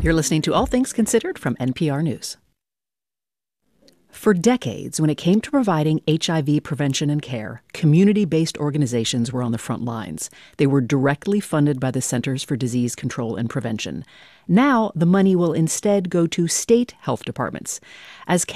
You're listening to All Things Considered from NPR News. For decades, when it came to providing HIV prevention and care, community-based organizations were on the front lines. They were directly funded by the Centers for Disease Control and Prevention. Now, the money will instead go to state health departments. As